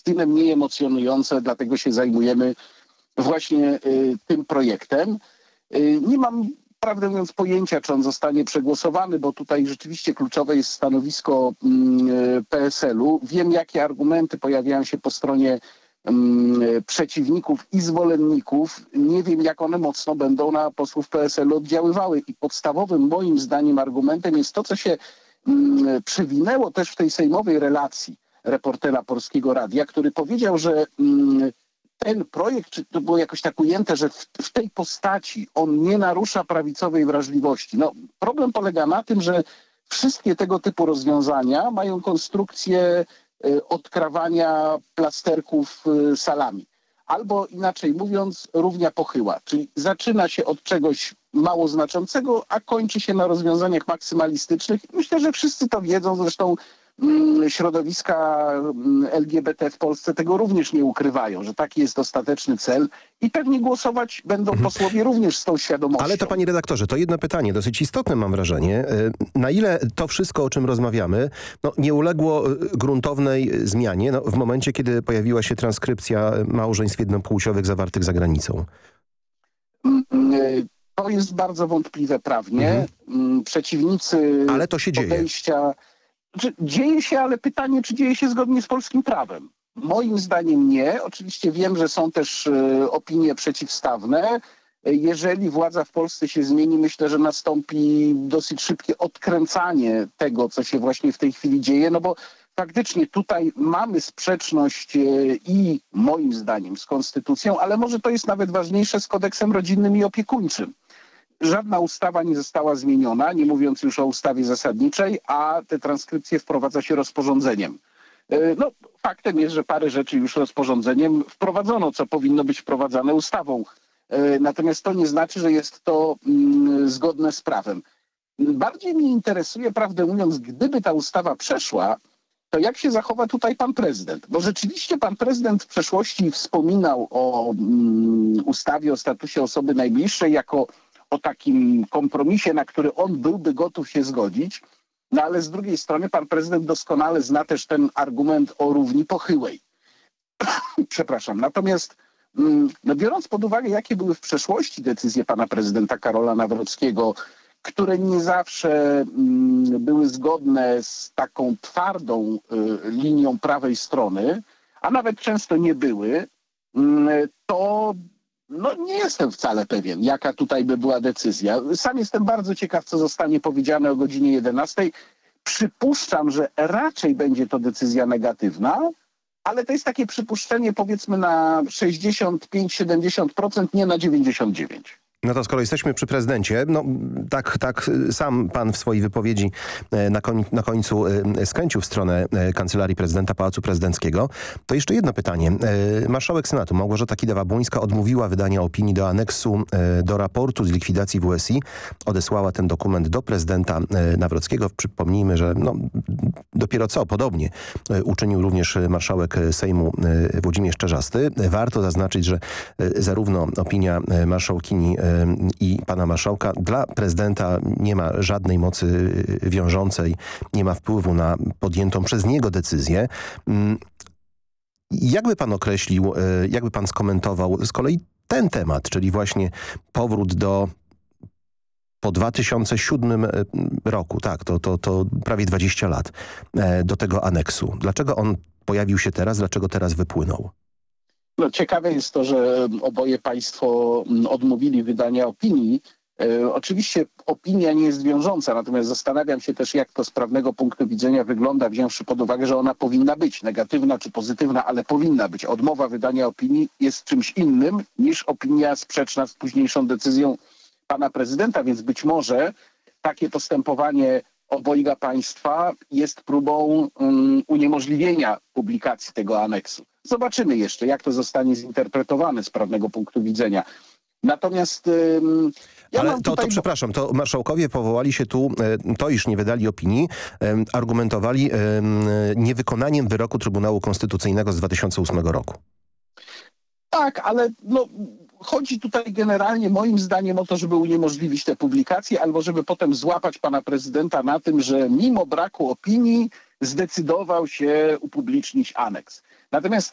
tyle mniej emocjonujące, dlatego się zajmujemy właśnie tym projektem. Nie mam, prawdę mówiąc, pojęcia, czy on zostanie przegłosowany, bo tutaj rzeczywiście kluczowe jest stanowisko PSL-u. Wiem, jakie argumenty pojawiają się po stronie przeciwników i zwolenników. Nie wiem, jak one mocno będą na posłów PSL-u oddziaływały. I podstawowym moim zdaniem argumentem jest to, co się przewinęło też w tej sejmowej relacji reportera Polskiego Radia, który powiedział, że ten projekt, czy to było jakoś tak ujęte, że w tej postaci on nie narusza prawicowej wrażliwości. No, problem polega na tym, że wszystkie tego typu rozwiązania mają konstrukcję odkrawania plasterków salami. Albo inaczej mówiąc, równia pochyła. Czyli zaczyna się od czegoś mało znaczącego, a kończy się na rozwiązaniach maksymalistycznych. Myślę, że wszyscy to wiedzą, zresztą środowiska LGBT w Polsce tego również nie ukrywają, że taki jest ostateczny cel i pewnie głosować będą posłowie również z tą świadomością. Ale to, panie redaktorze, to jedno pytanie, dosyć istotne mam wrażenie. Na ile to wszystko, o czym rozmawiamy, nie uległo gruntownej zmianie w momencie, kiedy pojawiła się transkrypcja małżeństw jednopłciowych zawartych za granicą? To jest bardzo wątpliwe prawnie. Przeciwnicy ale to się podejścia... Dzieje się, ale pytanie, czy dzieje się zgodnie z polskim prawem. Moim zdaniem nie. Oczywiście wiem, że są też opinie przeciwstawne. Jeżeli władza w Polsce się zmieni, myślę, że nastąpi dosyć szybkie odkręcanie tego, co się właśnie w tej chwili dzieje, no bo faktycznie tutaj mamy sprzeczność i moim zdaniem z konstytucją, ale może to jest nawet ważniejsze, z kodeksem rodzinnym i opiekuńczym. Żadna ustawa nie została zmieniona, nie mówiąc już o ustawie zasadniczej, a te transkrypcje wprowadza się rozporządzeniem. No, faktem jest, że parę rzeczy już rozporządzeniem wprowadzono, co powinno być wprowadzane ustawą. Natomiast to nie znaczy, że jest to zgodne z prawem. Bardziej mnie interesuje, prawdę mówiąc, gdyby ta ustawa przeszła, to jak się zachowa tutaj pan prezydent? Bo rzeczywiście pan prezydent w przeszłości wspominał o ustawie o statusie osoby najbliższej jako o takim kompromisie, na który on byłby gotów się zgodzić. No ale z drugiej strony pan prezydent doskonale zna też ten argument o równi pochyłej. Przepraszam. Natomiast biorąc pod uwagę, jakie były w przeszłości decyzje pana prezydenta Karola Nawrockiego, które nie zawsze były zgodne z taką twardą linią prawej strony, a nawet często nie były, to nie jestem wcale pewien, jaka tutaj by była decyzja. Sam jestem bardzo ciekaw, co zostanie powiedziane o godzinie 11. Przypuszczam, że raczej będzie to decyzja negatywna, ale to jest takie przypuszczenie powiedzmy na 65-70%, nie na 99%. No to skoro jesteśmy przy prezydencie, tak sam pan w swojej wypowiedzi na końcu skręcił w stronę Kancelarii Prezydenta, Pałacu Prezydenckiego, to jeszcze jedno pytanie. Marszałek Senatu Małgorzata Kidawa-Błońska odmówiła wydania opinii do aneksu do raportu z likwidacji WSI. Odesłała ten dokument do prezydenta Nawrockiego. Przypomnijmy, że dopiero co podobnie uczynił również marszałek Sejmu Włodzimierz Czarzasty. Warto zaznaczyć, że zarówno opinia marszałkini i pana marszałka dla prezydenta nie ma żadnej mocy wiążącej, nie ma wpływu na podjętą przez niego decyzję. Jakby pan określił, jakby pan skomentował z kolei ten temat, czyli właśnie powrót po 2007 roku, tak, to prawie 20 lat, do tego aneksu. Dlaczego on pojawił się teraz, dlaczego teraz wypłynął? Ciekawe jest to, że oboje państwo odmówili wydania opinii. Oczywiście opinia nie jest wiążąca, natomiast zastanawiam się też, jak to z prawnego punktu widzenia wygląda, wziąwszy pod uwagę, że ona powinna być negatywna czy pozytywna, ale powinna być. Odmowa wydania opinii jest czymś innym niż opinia sprzeczna z późniejszą decyzją pana prezydenta, więc być może takie postępowanie obojga państwa jest próbą uniemożliwienia publikacji tego aneksu. Zobaczymy jeszcze, jak to zostanie zinterpretowane z prawnego punktu widzenia. Natomiast ale to przepraszam, to marszałkowie powołali się tu, to iż nie wydali opinii, argumentowali niewykonaniem wyroku Trybunału Konstytucyjnego z 2008 roku. Tak, ale chodzi tutaj generalnie moim zdaniem o to, żeby uniemożliwić te publikacje albo żeby potem złapać pana prezydenta na tym, że mimo braku opinii zdecydował się upublicznić aneks. Natomiast